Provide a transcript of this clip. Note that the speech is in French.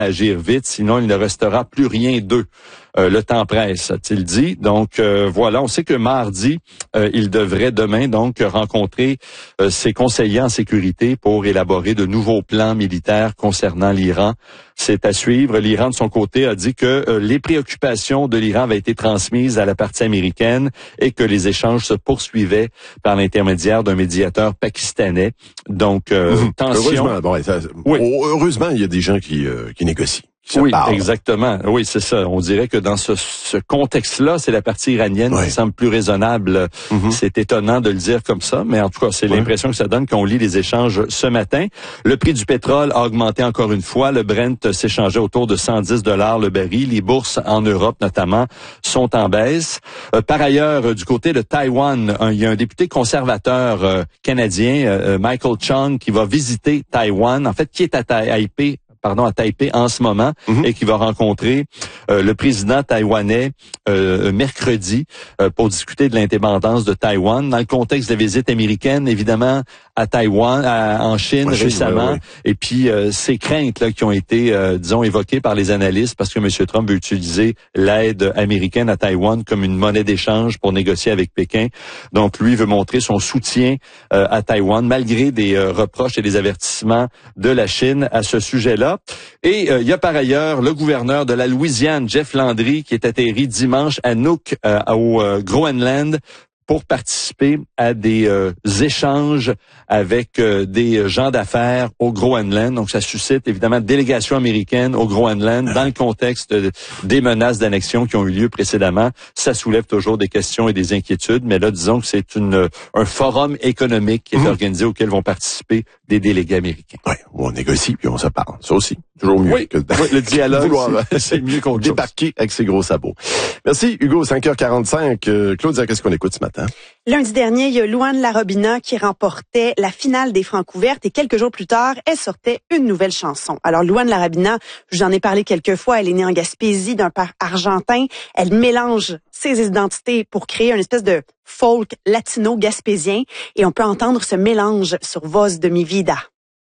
agir vite, sinon il ne restera plus rien d'eux. Le temps presse, a-t-il dit. Donc voilà, on sait que mardi, il devrait demain donc rencontrer ses conseillers en sécurité pour élaborer de nouveaux plans militaires concernant l'Iran. C'est à suivre. L'Iran, de son côté, a dit que les préoccupations de l'Iran avaient été transmises à la partie américaine et que les échanges se poursuivaient par l'intermédiaire d'un médiateur pakistanais. Donc, tension. Heureusement, il y a des gens qui négocient. Oui, exactement. Oui, c'est ça. On dirait que dans ce contexte-là, c'est la partie iranienne qui semble plus raisonnable. C'est étonnant de le dire comme ça, mais en tout cas, c'est l'impression que ça donne quand on lit les échanges ce matin. Le prix du pétrole a augmenté encore une fois. Le Brent s'échangeait autour de 110 $ le baril. Les bourses en Europe, notamment, sont en baisse. Par ailleurs, du côté de Taïwan, il y a un député conservateur canadien, Michael Chung, qui va visiter Taïwan. En fait, qui est à Taipei en ce moment et qui va rencontrer le président taïwanais mercredi pour discuter de l'indépendance de Taïwan dans le contexte de la visite américaine, évidemment, à Taïwan, en Chine récemment. Et puis, ces craintes là qui ont été, disons, évoquées par les analystes parce que M. Trump veut utiliser l'aide américaine à Taïwan comme une monnaie d'échange pour négocier avec Pékin. Donc, lui veut montrer son soutien à Taïwan malgré des reproches et des avertissements de la Chine à ce sujet-là. Et il y a par ailleurs le gouverneur de la Louisiane, Jeff Landry, qui est atterri dimanche à Nuuk, au Groenland, pour participer à des échanges avec des gens d'affaires au Groenland. Donc, ça suscite évidemment une délégation américaine au Groenland dans le contexte des menaces d'annexion qui ont eu lieu précédemment. Ça soulève toujours des questions et des inquiétudes, mais là, disons que c'est un forum économique qui est organisé auquel vont participer des délégués américains. Oui, on négocie puis on se parle. Ça aussi, toujours mieux que le dialogue, c'est mieux qu'on débarquer avec ses gros sabots. Merci, Hugo, 5h45. Claudia, qu'est-ce qu'on écoute ce matin? Lundi dernier, il y a Louane Larobina qui remportait la finale des Francs ouvertes et quelques jours plus tard, elle sortait une nouvelle chanson. Alors, Louane Larobina, je vous en ai parlé quelques fois, elle est née en Gaspésie d'un père argentin. Elle mélange ses identités pour créer une espèce de folk latino gaspésien et on peut entendre ce mélange sur Voz de mi vida.